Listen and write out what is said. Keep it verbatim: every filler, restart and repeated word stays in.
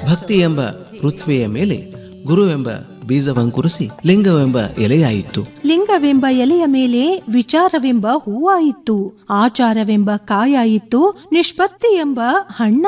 ಭಕ್ತಿ ಎಂಬ ಪೃಥ್ವಿಯ ಮೇಲೆ ಗುರುವೆಂಬ ಬೀಜವಂಕುರಿಸಿ ಲಿಂಗವೆಂಬ ಎಲೆಯಾಯಿತು. ಲಿಂಗವೆಂಬ ಎಲೆಯ ಮೇಲೆ ವಿಚಾರವೆಂಬ ಹೂವಾಯಿತು. ಆಚಾರವೆಂಬ ಕಾಯಾಯಿತು. ನಿಷ್ಪತ್ತಿ ಎಂಬ ಹಣ್ಣ